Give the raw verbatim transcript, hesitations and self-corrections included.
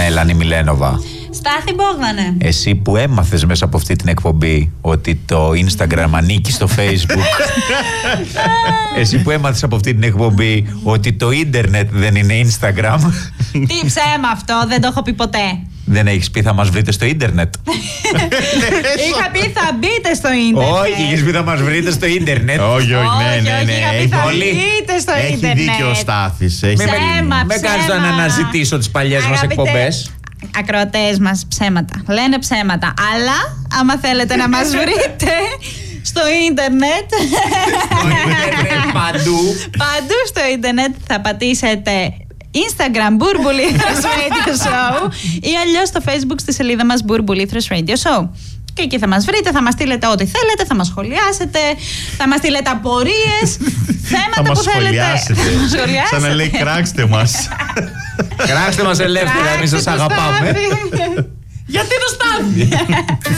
Μέλανη Μιλένοβα. Στάθη Μπόγδανε. Εσύ που έμαθες μέσα από αυτή την εκπομπή ότι το Instagram ανήκει στο Facebook. Εσύ που έμαθες από αυτή την εκπομπή ότι το ίντερνετ δεν είναι Instagram. Τι ψέμα αυτό, δεν το έχω πει ποτέ. Δεν έχεις πει θα μας βρείτε στο ίντερνετ? Είχα πει θα μπείτε στο ίντερνετ. Όχι, είχες πει θα μας βρείτε στο ίντερνετ. Όχι, όχι, ναι, ναι, ναι. Είχα πει θα μπείτε στο Έχει ίντερνετ. δίκιο ο Στάθης. Με Ψέμα, με κάνεις να ψέμα. αναζητήσω τις παλιές μας Αγαπητέ, εκπομπές. ακροατές μας ψέματα. Λένε ψέματα. Αλλά άμα θέλετε να μας βρείτε στο ίντερνετ. Παντού. Παντού στο ίντερνετ θα πατήσετε Instagram Bourboulithros Radio Show ή αλλιώς στο Facebook στη σελίδα μας Bourboulithros Radio Show. Και εκεί θα μας βρείτε, θα μας στείλετε ό,τι θέλετε, θα μας σχολιάσετε, θα μας στείλετε απορίες, θέματα που θέλετε. Θα μας σχολιάσετε. Σαν να λέει κράξτε μας. Κράξτε μας ελεύθερα, εμείς σας Κράξτε το αγαπάμε. Στάθη. Γιατί το Στάθη?